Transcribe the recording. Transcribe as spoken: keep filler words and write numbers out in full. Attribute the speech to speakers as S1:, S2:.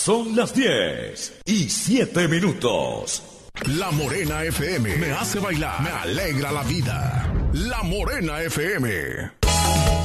S1: Son las diez y siete minutos.
S2: La Morena F M me hace bailar, me alegra la vida. La Morena F M.